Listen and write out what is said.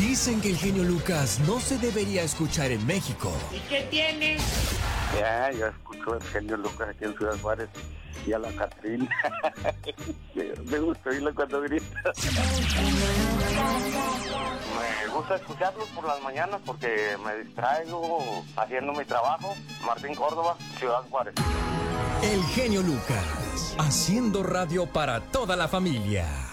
Dicen que el genio Lucas no se debería escuchar en México. ¿Y qué tiene? Ya, yo escucho el genio Lucas aquí en Ciudad Juárez y a la Catrina. Me gusta oírlo cuando grita. Me gusta escucharlos por las mañanas porque me distraigo haciendo mi trabajo. Martín Córdoba, Ciudad Juárez. El genio Lucas, haciendo radio para toda la familia.